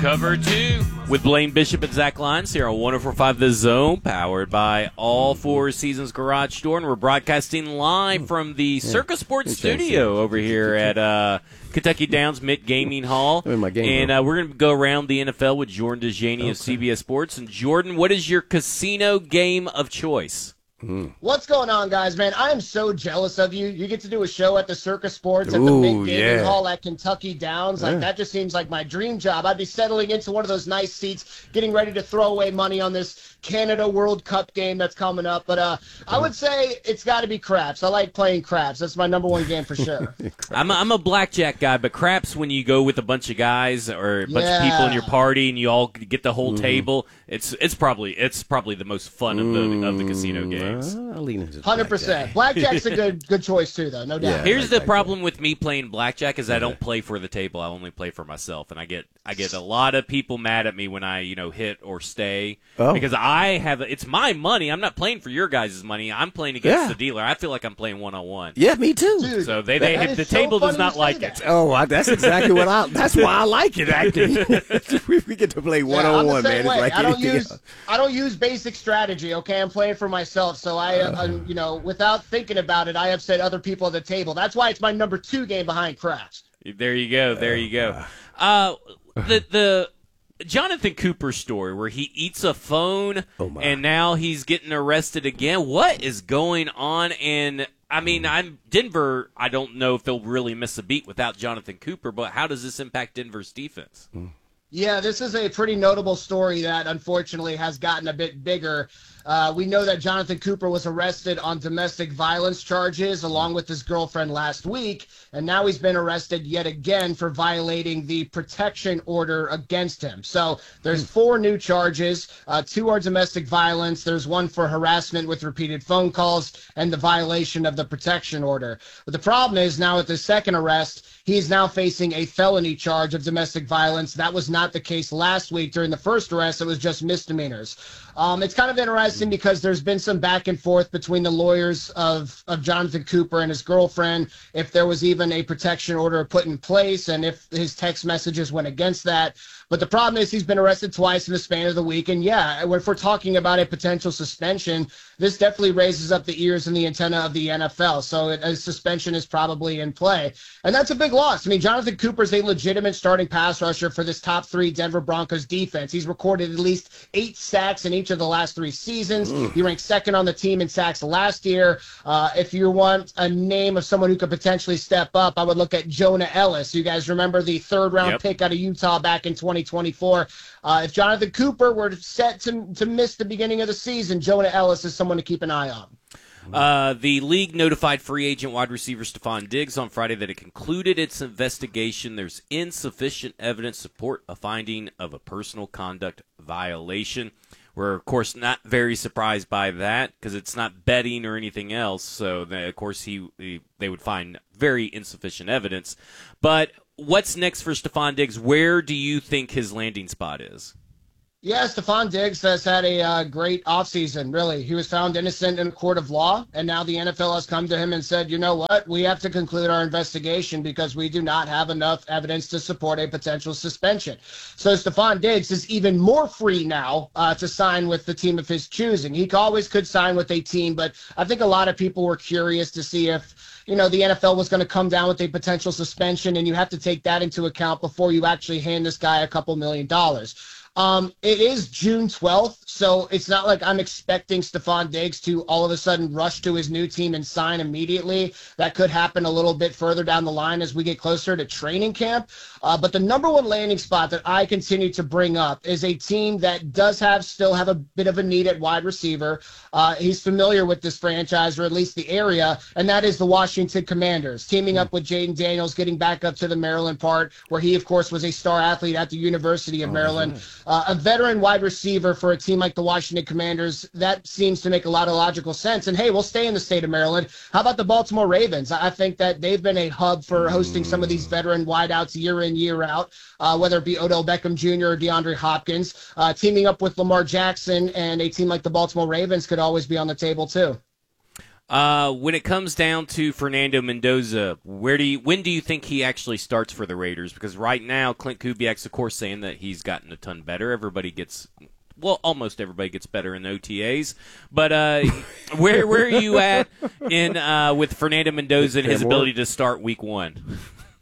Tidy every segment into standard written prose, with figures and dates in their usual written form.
Cover 2 with Blaine Bishop and Zach Lyons here on 104.5 The Zone, powered by All Four Seasons Garage Door. And we're broadcasting live from the Circa Sports Studio over here at Kentucky Downs Mitt Gaming Hall. I'm in my game and we're going to go around the NFL with Jordan DeJaney of CBS Sports. And Jordan, what is your casino game of choice? What's going on, guys, man? I am so jealous of you. You get to do a show at the Circa Sports at the Mitt Gaming Hall at Kentucky Downs. Like, that just seems like my dream job. I'd be settling into one of those nice seats, getting ready to throw away money on this Canada World Cup game that's coming up. But I would say it's got to be craps. I like playing craps. That's my number one game for sure. I'm a blackjack guy, but craps, when you go with a bunch of guys or a bunch of people in your party and you all get the whole table, it's probably the most fun of the casino games. I'll lean into 100%. Blackjack's a good choice too, though, no doubt. Yeah. Here's the problem with me playing blackjack is I don't play for the table. I only play for myself, and I get a lot of people mad at me when I hit or stay because it's my money. I'm not playing for your guys' money. I'm playing against the dealer. I feel like I'm playing one-on-one. Yeah, me too. Dude, so the table does not like it. Oh, that's exactly that's why I like it. Actually, we get to play one-on-one, man. It's like I don't use basic strategy. Okay, I'm playing for myself. So without thinking about it, I upset other people at the table. That's why it's my number 2 game behind craps. There you go. The Jonathan Cooper story where he eats a phone and now he's getting arrested again. What is going on? And I mean, Denver. I don't know if they'll really miss a beat without Jonathan Cooper, but how does this impact Denver's defense? Yeah, this is a pretty notable story that unfortunately has gotten a bit bigger. We know that Jonathan Cooper was arrested on domestic violence charges along with his girlfriend last week, and now he's been arrested yet again for violating the protection order against him. So there's 4 new charges. 2 are domestic violence. There's 1 for harassment with repeated phone calls and the violation of the protection order. But the problem is now with the second arrest, he's now facing a felony charge of domestic violence. That was not the case last week. During the first arrest, it was just misdemeanors. It's kind of interesting because there's been some back and forth between the lawyers of Jonathan Cooper and his girlfriend, if there was even a protection order put in place and if his text messages went against that. But the problem is he's been arrested twice in the span of the week. And, yeah, if we're talking about a potential suspension, this definitely raises up the ears and the antenna of the NFL. So a suspension is probably in play. And that's a big loss. I mean, Jonathan Cooper is a legitimate starting pass rusher for this top 3 Denver Broncos defense. He's recorded at least 8 sacks in each of the last 3 seasons. He ranked second on the team in sacks last year. If you want a name of someone who could potentially step up, I would look at Jonah Ellis. You guys remember the 3rd-round pick out of Utah back in 2024. If Jonathan Cooper were set to miss the beginning of the season, Jonah Ellis is someone to keep an eye on. The league notified free agent wide receiver Stephon Diggs on Friday that it concluded its investigation. There's insufficient evidence to support a finding of a personal conduct violation. We're, of course, not very surprised by that because it's not betting or anything else. So, of course, they would find very insufficient evidence. But what's next for Stephon Diggs? Where do you think his landing spot is? Yeah, Stephon Diggs has had a great offseason, really. He was found innocent in a court of law, and now the NFL has come to him and said, you know what, we have to conclude our investigation because we do not have enough evidence to support a potential suspension. So Stephon Diggs is even more free now to sign with the team of his choosing. He always could sign with a team, but I think a lot of people were curious to see if the NFL was going to come down with a potential suspension, and you have to take that into account before you actually hand this guy a couple $1 million. It is June 12th, so it's not like I'm expecting Stephon Diggs to all of a sudden rush to his new team and sign immediately. That could happen a little bit further down the line as we get closer to training camp. But the number one landing spot that I continue to bring up is a team that does still have a bit of a need at wide receiver. He's familiar with this franchise, or at least the area, and that is the Washington Commanders, teaming up with Jaden Daniels, getting back up to the Maryland part, where he, of course, was a star athlete at the University of Maryland. A veteran wide receiver for a team like the Washington Commanders, that seems to make a lot of logical sense. And, hey, we'll stay in the state of Maryland. How about the Baltimore Ravens? I think that they've been a hub for hosting some of these veteran wideouts year in, year out, whether it be Odell Beckham Jr. or DeAndre Hopkins. Teaming up with Lamar Jackson and a team like the Baltimore Ravens could always be on the table, too. When it comes down to Fernando Mendoza, when do you think he actually starts for the Raiders? Because right now, Clint Kubiak's, of course, saying that he's gotten a ton better. Almost everybody gets better in OTAs. But where are you at with Fernando Mendoza and his ability to start Week 1?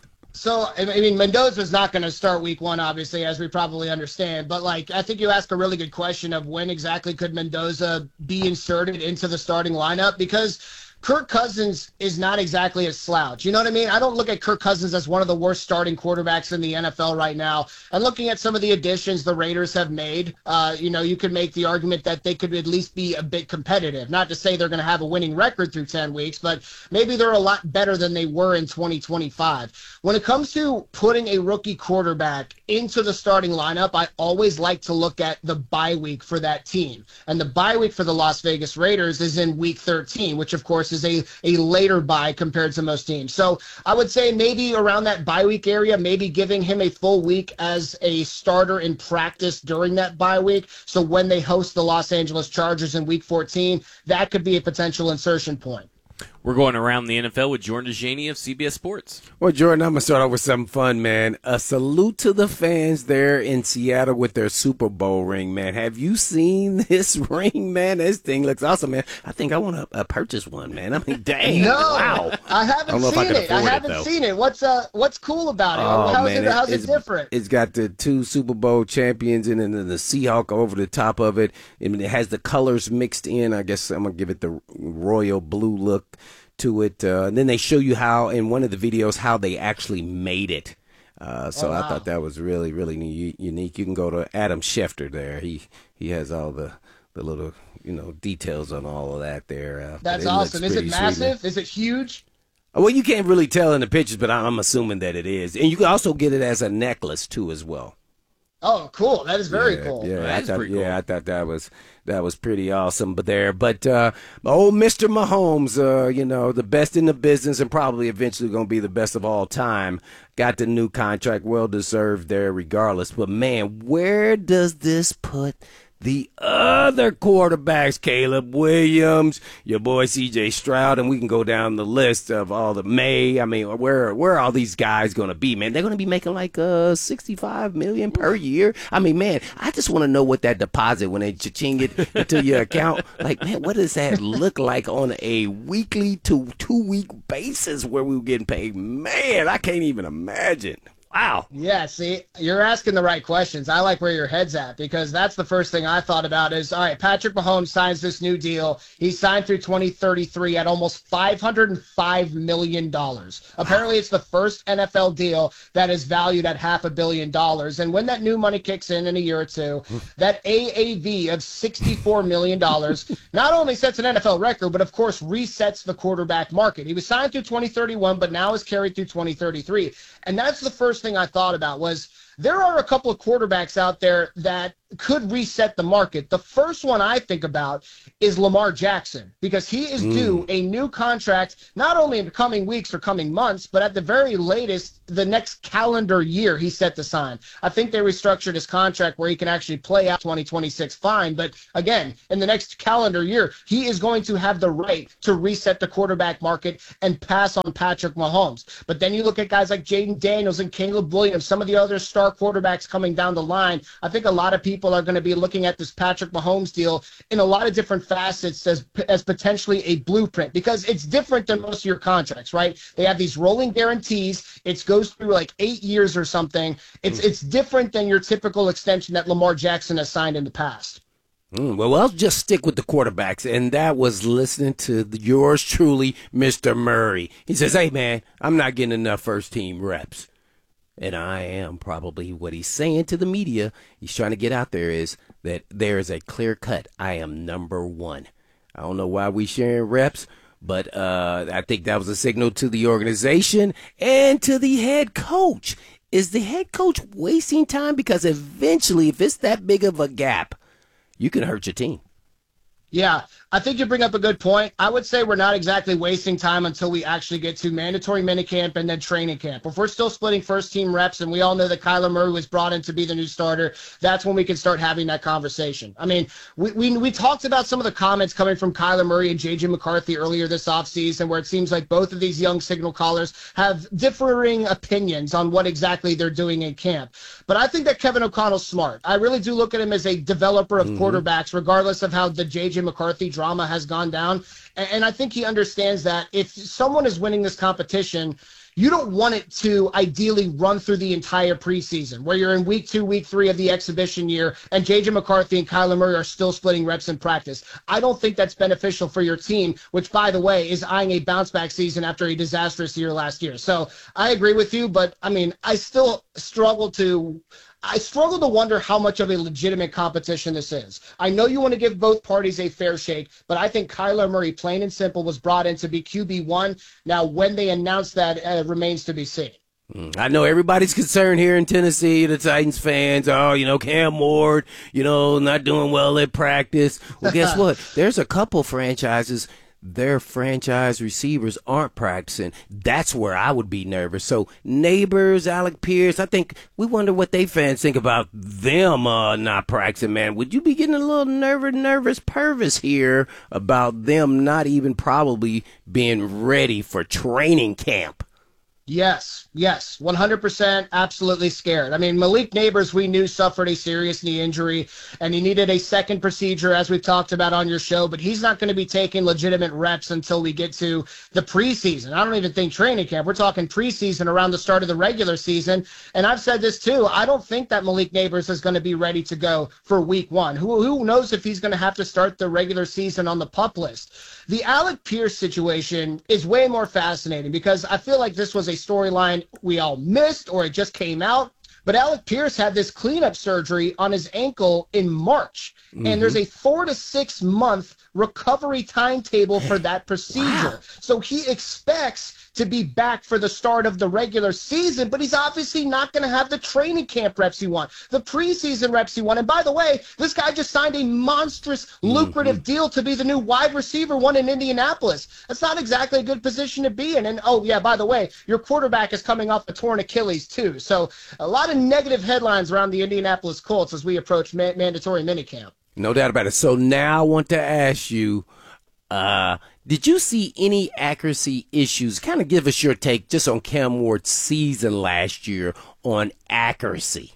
So, I mean, Mendoza's not going to start Week 1, obviously, as we probably understand. But, I think you ask a really good question of when exactly could Mendoza be inserted into the starting lineup, because Kirk Cousins is not exactly a slouch. You know what I mean? I don't look at Kirk Cousins as one of the worst starting quarterbacks in the NFL right now. And looking at some of the additions the Raiders have made, you could make the argument that they could at least be a bit competitive. Not to say they're going to have a winning record through 10 weeks, but maybe they're a lot better than they were in 2025. When it comes to putting a rookie quarterback into the starting lineup, I always like to look at the bye week for that team. And the bye week for the Las Vegas Raiders is in Week 13, which, of course, is a later bye compared to most teams. So I would say maybe around that bye week area, maybe giving him a full week as a starter in practice during that bye week. So when they host the Los Angeles Chargers in Week 14, that could be a potential insertion point. We're going around the NFL with Jordan DeJaney of CBS Sports. Well, Jordan, I'm going to start off with something fun, man. A salute to the fans there in Seattle with their Super Bowl ring, man. Have you seen this ring, man? This thing looks awesome, man. I think I want to purchase one, man. I mean, dang. No, wow. I haven't seen it. I haven't seen it. What's cool about it? Oh, How's it different? It's got the 2 Super Bowl champions and then the Seahawk over the top of it. And it has the colors mixed in. I guess I'm going to give it the royal blue look to it. And then they show you how, in one of the videos, how they actually made it. I thought that was really, really unique. You can go to Adam Schefter there. He has all the little, details on all of that there. That's awesome. Is it massive? Sweet, is it huge? Well, you can't really tell in the pictures, but I'm assuming that it is. And you can also get it as a necklace, too, as well. Oh, cool. That is very cool. Yeah, that is pretty cool. I thought that was pretty awesome. But old Mr. Mahomes, the best in the business and probably eventually going to be the best of all time, got the new contract, well deserved there regardless. But man, where does this put the other quarterbacks? Caleb Williams, your boy C.J. Stroud, and we can go down the list of all the May. I mean, where are all these guys going to be, man? They're going to be making like $65 million per year. I mean, man, I just want to know what that deposit, when they cha-ching it into your account, like, man, what does that look like on a weekly to 2-week basis where we were getting paid? Man, I can't even imagine. Wow. Yeah, see, you're asking the right questions. I like where your head's at, because that's the first thing I thought about is, all right, Patrick Mahomes signs this new deal. He's signed through 2033 at almost $505 million. Apparently, it's the first NFL deal that is valued at $500 million. And when that new money kicks in a year or two, that AAV of $64 million not only sets an NFL record, but of course resets the quarterback market. He was signed through 2031, but now is carried through 2033. And that's the first thing I thought about was there are a couple of quarterbacks out there that could reset the market. The first one I think about is Lamar Jackson, because he is due a new contract, not only in the coming weeks or coming months, but at the very latest, the next calendar year he's set to sign. I think they restructured his contract where he can actually play out 2026 fine. But again, in the next calendar year, he is going to have the right to reset the quarterback market and pass on Patrick Mahomes. But then you look at guys like Jaden Daniels and Caleb Williams, some of the other star quarterbacks coming down the line. I think a lot of people are going to be looking at this Patrick Mahomes deal in a lot of different facets as potentially a blueprint, because it's different than most of your contracts, right? They have these rolling guarantees. It goes through like 8 years or something. It's different than your typical extension that Lamar Jackson has signed in the past. Well, I'll just stick with the quarterbacks, and that was listening to yours truly, Mr. Murray. He says, hey, man, I'm not getting enough first-team reps. And I am probably what he's saying to the media. He's trying to get out there is that there is a clear cut. I am number one. I don't know why we sharing reps, but I think that was a signal to the organization and to the head coach. Is the head coach wasting time? Because eventually, if it's that big of a gap, you can hurt your team. Yeah, I think you bring up a good point. I would say we're not exactly wasting time until we actually get to mandatory minicamp and then training camp. If we're still splitting first team reps, and we all know that Kyler Murray was brought in to be the new starter, that's when we can start having that conversation. I mean, we talked about some of the comments coming from Kyler Murray and J.J. McCarthy earlier this offseason, where it seems like both of these young signal callers have differing opinions on what exactly they're doing in camp. But I think that Kevin O'Connell's smart. I really do look at him as a developer of quarterbacks, regardless of how the J.J. McCarthy drama has gone down. And I think he understands that if someone is winning this competition, you don't want it to ideally run through the entire preseason, where you're in week 2, week 3 of the exhibition year, and J.J. McCarthy and Kyler Murray are still splitting reps in practice. I don't think that's beneficial for your team, which, by the way, is eyeing a bounce-back season after a disastrous year last year. So I agree with you, but, I mean, I still struggle to wonder how much of a legitimate competition this is. I know you want to give both parties a fair shake, but I think Kyler Murray, plain and simple, was brought in to be QB1. Now, when they announce that, remains to be seen. I know everybody's concerned here in Tennessee, the Titans fans. Oh, Cam Ward, not doing well at practice. Well, guess what? There's a couple franchises, their franchise receivers aren't practicing. That's where I would be nervous. So Neighbors, Alec Pierce, I think we wonder what they fans think about them not practicing, man. Would you be getting a little nervous Purvis here about them not even probably being ready for training camp? Yes, 100% absolutely scared. I mean, Malik Neighbors, we knew, suffered a serious knee injury, and he needed a second procedure, as we've talked about on your show, but he's not going to be taking legitimate reps until we get to the preseason. I don't even think training camp. We're talking preseason around the start of the regular season, and I've said this too. I don't think that Malik Neighbors is going to be ready to go for week 1. Who knows if he's going to have to start the regular season on the PUP list. The Alec Pierce situation is way more fascinating because I feel like this was a storyline we all missed, or it just came out. But Alec Pierce had this cleanup surgery on his ankle in March, and there's a 4 to 6 month recovery timetable for that procedure. Wow. So he expects to be back for the start of the regular season, but he's obviously not going to have the training camp reps he wants, the preseason reps he wants. And by the way, this guy just signed a monstrous, lucrative deal to be the new wide receiver one in Indianapolis. That's not exactly a good position to be in. And, oh, yeah, by the way, your quarterback is coming off a torn Achilles, too. So a lot of negative headlines around the Indianapolis Colts as we approach mandatory minicamp. No doubt about it. So now I want to ask you, did you see any accuracy issues? Kind of give us your take just on Cam Ward's season last year on accuracy.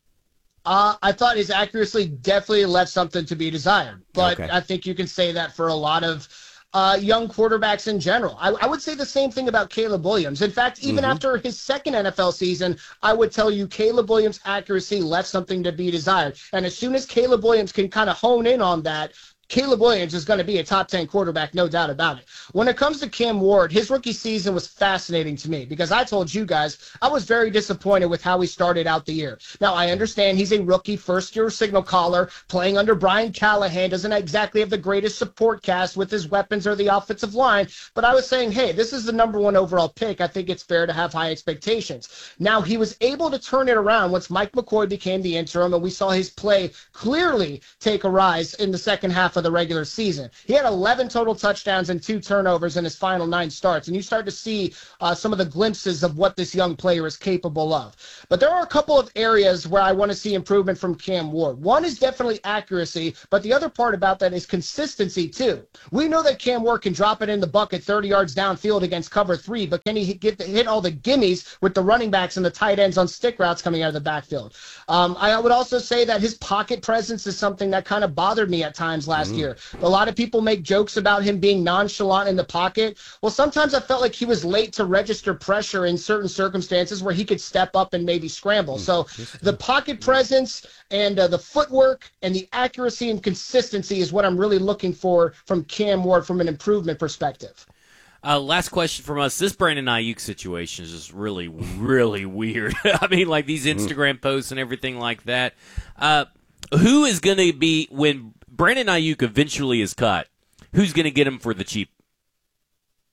I thought his accuracy definitely left something to be desired, but okay. I think you can say that for a lot of young quarterbacks in general. I would say the same thing about Caleb Williams. In fact, even after his second NFL season, I would tell you Caleb Williams' accuracy left something to be desired. And as soon as Caleb Williams can kind of hone in on that, Caleb Williams is going to be a top 10 quarterback, no doubt about it. When it comes to Cam Ward, his rookie season was fascinating to me because I told you guys I was very disappointed with how he started out the year. Now, I understand he's a rookie first-year signal caller playing under Brian Callahan, doesn't exactly have the greatest support cast with his weapons or the offensive line, but I was saying, hey, this is the number 1 overall pick. I think it's fair to have high expectations. Now, he was able to turn it around once Mike McCoy became the interim, and we saw his play clearly take a rise in the second half of the regular season. He had 11 total touchdowns and 2 turnovers in his final 9 starts, and you start to see some of the glimpses of what this young player is capable of. But there are a couple of areas where I want to see improvement from Cam Ward. One is definitely accuracy, but the other part about that is consistency too. We know that Cam Ward can drop it in the bucket 30 yards downfield against cover 3, but can he hit all the gimmies with the running backs and the tight ends on stick routes coming out of the backfield? I would also say that his pocket presence is something that kind of bothered me at times last year. A lot of people make jokes about him being nonchalant in the pocket. Well, sometimes I felt like he was late to register pressure in certain circumstances where he could step up and maybe scramble. So the pocket presence and the footwork and the accuracy and consistency is what I'm really looking for from Cam Ward from an improvement perspective. Last question from us. This Brandon Ayuk situation is just really, really weird. I mean, like these Instagram posts and everything like that. Who is going to be, when Brandon Ayuk eventually is cut, who's going to get him for the cheap?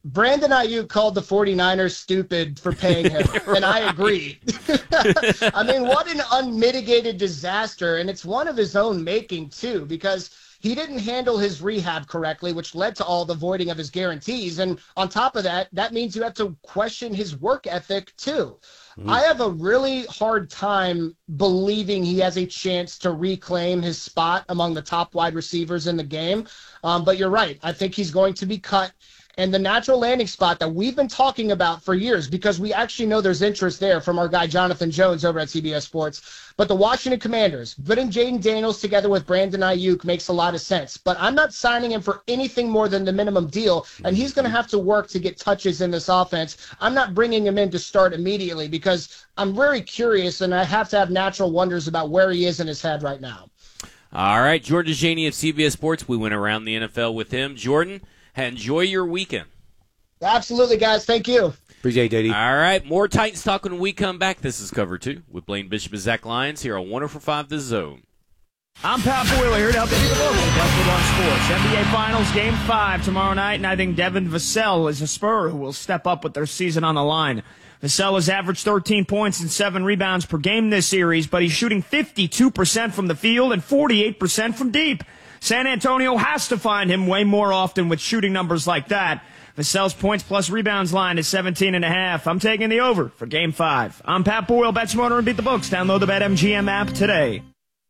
Brandon Ayuk called the 49ers stupid for paying him, and I agree. I mean, what an unmitigated disaster, and it's one of his own making, too, because he didn't handle his rehab correctly, which led to all the voiding of his guarantees. And on top of that, that means you have to question his work ethic, too. I have a really hard time believing he has a chance to reclaim his spot among the top wide receivers in the game. But you're right. I think he's going to be cut. And the natural landing spot that we've been talking about for years, because we actually know there's interest there from our guy Jonathan Jones over at CBS Sports. But the Washington Commanders, putting Jaden Daniels together with Brandon Ayuk makes a lot of sense. But I'm not signing him for anything more than the minimum deal, and he's going to have to work to get touches in this offense. I'm not bringing him in to start immediately because I'm very curious, and I have to have natural wonders about where he is in his head right now. All right, Jordan Janey of CBS Sports. We went around the NFL with him. Jordan, enjoy your weekend. Absolutely, guys. Thank you. Appreciate it, JD. All right, more Titans talk when we come back. This is Cover 2 with Blaine Bishop and Zach Lyons here on 104.5 The Zone. I'm Pat Boiler here to help you get the local Westwood on sports. NBA Finals Game 5 tomorrow night, and I think Devin Vassell is a Spur who will step up with their season on the line. Vassell has averaged 13 points and 7 rebounds per game this series, but he's shooting 52% from the field and 48% from deep. San Antonio has to find him way more often with shooting numbers like that. Vassell's points plus rebounds line is 17.5. I'm taking the over for Game 5. I'm Pat Boyle. Bet smarter and beat the books. Download the BetMGM app today.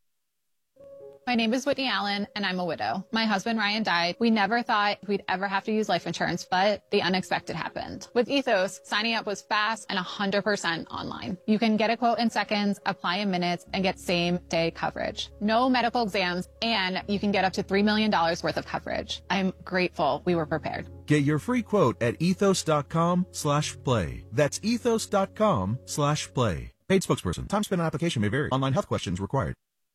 My name is Whitney Allen, and I'm a widow. My husband, Ryan, died. We never thought we'd ever have to use life insurance, but the unexpected happened. With Ethos, signing up was fast and 100% online. You can get a quote in seconds, apply in minutes, and get same-day coverage. No medical exams, and you can get up to $3 million worth of coverage. I'm grateful we were prepared. Get your free quote at ethos.com/play. That's ethos.com/play. Paid spokesperson. Time spent on application may vary. Online health questions required.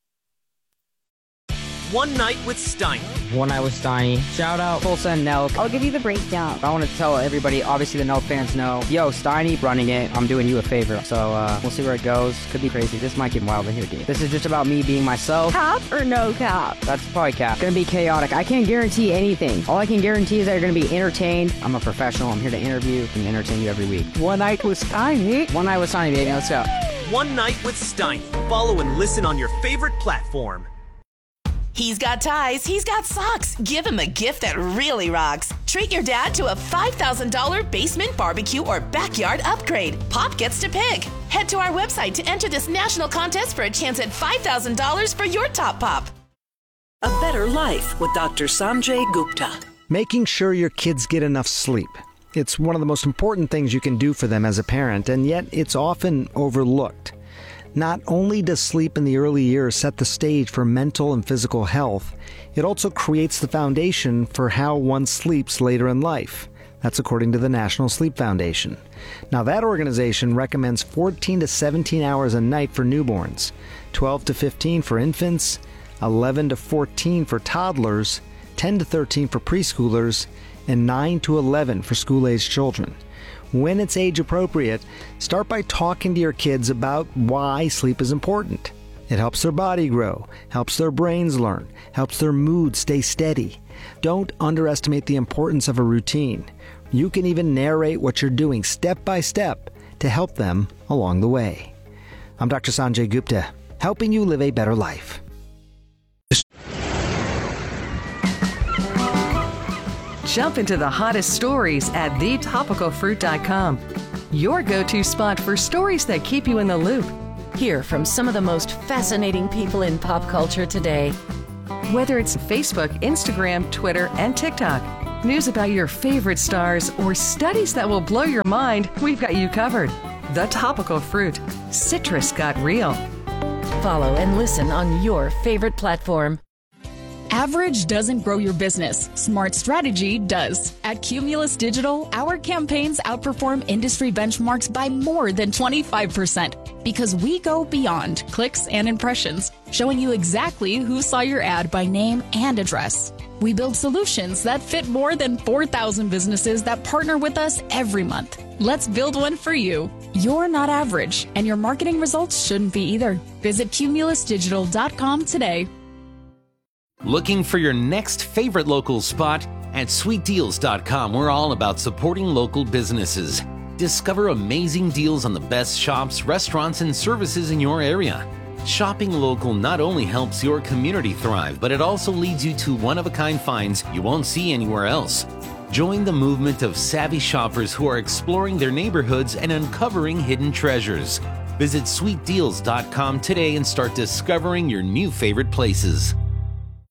One Night with Steiny. One Night with Steiny. Shout out Tulsa and Nelk. I'll give you the breakdown. I want to tell everybody, obviously the Nelk fans know, yo, Steiny running it. I'm doing you a favor. So we'll see where it goes. Could be crazy. This might get wild in here, dude. This is just about me being myself. Cap or no cap? That's probably cap. Gonna be chaotic. I can't guarantee anything. All I can guarantee is that you're gonna be entertained. I'm a professional. I'm here to interview and entertain you every week. One Night with Steiny. One Night with Steiny, baby. Let's go. One Night with Steiny. Follow and listen on your favorite platform. He's got ties, he's got socks. Give him a gift that really rocks. Treat your dad to a $5,000 basement barbecue or backyard upgrade. Pop gets to pick. Head to our website to enter this national contest for a chance at $5,000 for your top pop. A better life with Dr. Sanjay Gupta. Making sure your kids get enough sleep. It's one of the most important things you can do for them as a parent, and yet it's often overlooked. Not only does sleep in the early years set the stage for mental and physical health, it also creates the foundation for how one sleeps later in life. That's according to the National Sleep Foundation. Now, that organization recommends 14 to 17 hours a night for newborns, 12 to 15 for infants, 11 to 14 for toddlers, 10 to 13 for preschoolers, and 9 to 11 for school-aged children. When it's age appropriate, start by talking to your kids about why sleep is important. It helps their body grow, helps their brains learn, helps their mood stay steady. Don't underestimate the importance of a routine. You can even narrate what you're doing step by step to help them along the way. I'm Dr. Sanjay Gupta, helping you live a better life. Jump into the hottest stories at thetopicalfruit.com. Your go-to spot for stories that keep you in the loop. Hear from some of the most fascinating people in pop culture today. Whether it's Facebook, Instagram, Twitter, and TikTok, news about your favorite stars, or studies that will blow your mind, we've got you covered. The Topical Fruit. Citrus got real. Follow and listen on your favorite platform. Average doesn't grow your business. Smart strategy does. At Cumulus Digital, our campaigns outperform industry benchmarks by more than 25% because we go beyond clicks and impressions, showing you exactly who saw your ad by name and address. We build solutions that fit more than 4,000 businesses that partner with us every month. Let's build one for you. You're not average, and your marketing results shouldn't be either. Visit cumulusdigital.com today. Looking for your next favorite local spot? At sweetdeals.com, we're all about supporting local businesses. Discover amazing deals on the best shops, restaurants, and services in your area. Shopping local not only helps your community thrive, but it also leads you to one-of-a-kind finds you won't see anywhere else. Join the movement of savvy shoppers who are exploring their neighborhoods and uncovering hidden treasures. Visit sweetdeals.com today and start discovering your new favorite places.